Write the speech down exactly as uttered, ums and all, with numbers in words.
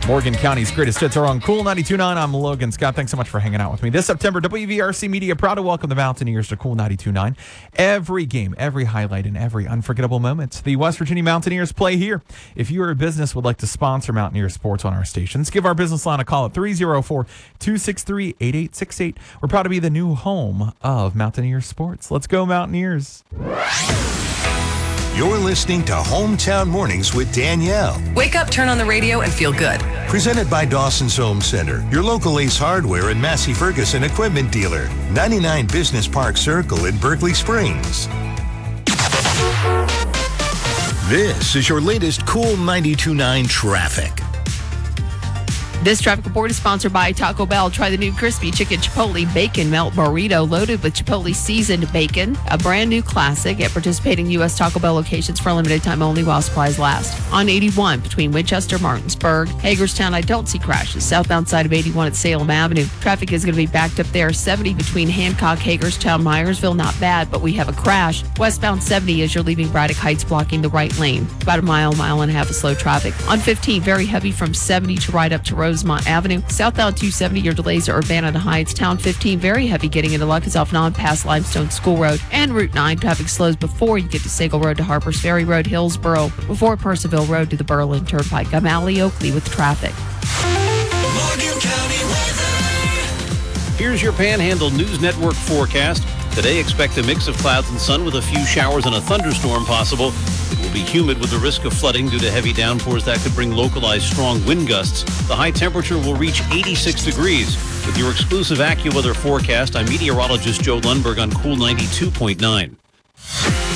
Morgan County's greatest hits are on Cool ninety-two point nine. I'm Logan Scott. Thanks so much for hanging out with me. This September, W V R C Media proud to welcome the Mountaineers to Cool ninety-two point nine. Every game, every highlight, and every unforgettable moment, the West Virginia Mountaineers play here. If you or a business would like to sponsor Mountaineer sports on our stations, give our business line a call at three oh four, two six three, eight eight six eight. We're proud to be the new home of Mountaineer sports. Let's go, Mountaineers. You're listening to Hometown Mornings with Danielle. Wake up, turn on the radio, and feel good. Presented by Dawson's Home Center, your local Ace Hardware and Massey Ferguson equipment dealer. ninety-nine Business Park Circle in Berkeley Springs. This is your latest Cool ninety-two point nine traffic. This traffic report is sponsored by Taco Bell. Try the new crispy chicken chipotle bacon melt burrito loaded with chipotle seasoned bacon. A brand new classic at participating U S Taco Bell locations for a limited time only while supplies last. On eighty-one between Winchester, Martinsburg, Hagerstown, I don't see crashes. Southbound side of eighty-one at Salem Avenue. Traffic is going to be backed up there. seventy between Hancock, Hagerstown, Myersville, not bad, but we have a crash. Westbound seventy as you're leaving Braddock Heights, blocking the right lane. About a mile, mile and a half of slow traffic. On fifteen, very heavy from seventy to right up to Rosemont Avenue. Southbound two seventy, your delays are Urbana to Heights. Town fifteen, very heavy getting into Lucas off non past Limestone School Road. And Route nine, traffic slows before you get to Sagal Road to Harpers Ferry Road, Hillsboro, before Percival Road to the Berlin Turnpike. I'm Allie Oakley with traffic. Morgan County weather. Here's your Panhandle News Network forecast. Today, expect a mix of clouds and sun with a few showers and a thunderstorm possible. It will be humid with the risk of flooding due to heavy downpours that could bring localized strong wind gusts. The high temperature will reach eighty-six degrees. With your exclusive AccuWeather forecast, I'm meteorologist Joe Lundberg on Cool ninety-two point nine.